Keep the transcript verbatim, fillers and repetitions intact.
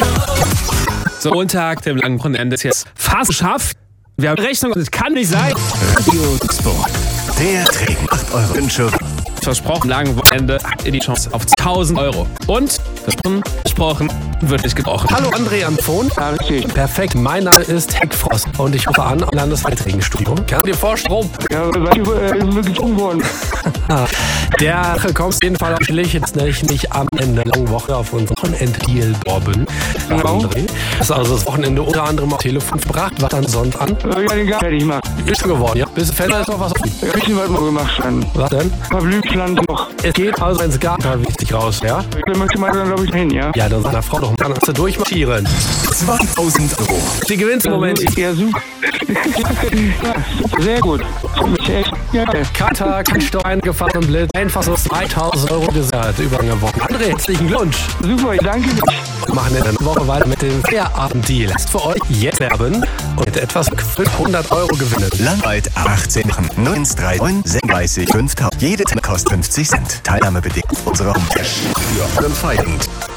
So, Montag, dem langen Wochenende ist jetzt fast geschafft. Wir haben Rechnung und es kann nicht sein. Radio Sport. Der trägt acht Euro Wünsche. Versprochen, langen Wochenende habt ihr die Chance auf tausend Euro. Und versprochen, gesprochen, wird nicht gebrochen. Hallo André am Phone. Ja, richtig. Perfekt, mein Name ist Heck Frost und ich rufe an am Landeswaldregenstudio. Kannst du dir vorstellen? Ja, weil ich äh, wirklich gezwungen worden. Der kommt auf jeden Fall auf Schlich, jetzt nicht, nicht am Ende der langen Woche auf unserem Wochenenddeal Dorben. Genau. André. Das ist also das Wochenende unter anderem auf Telefon verbracht. Was dann Sonntag an? Äh, ja, den gar fertig gemacht. Ist schon geworden, ja? Bis Fenster ist noch was offen. Ja, ein bisschen was noch gemacht schon. Was denn? Ein paar Blühpflanzen noch. Es geht also ins Garten wichtig raus, ja? Da möchte man dann, glaube ich, hin, ja? Ja, dann seiner Frau doch dann hast du durchmarschieren. zweitausend Euro. Sie gewinnt im Moment. Ja, super. Ja, sehr gut. Echt geil. Katar, Kannstein, gefahren Blitz. Einfach so dreitausend Euro gesagt über eine Woche. André, herzlichen Glückwunsch. Super, ich danke dir. Wir machen in einer Woche weiter mit dem Feierabend-Deal. Lasst für euch jetzt werben und mit etwas fünfhundert Euro gewinnen. Landweit achtzehn neun eins drei neun sechs fünftausend. Jede Timme kostet fünfzig Cent. Teilnahme bedingt auf unserer Homepage. Für allem Feierabend.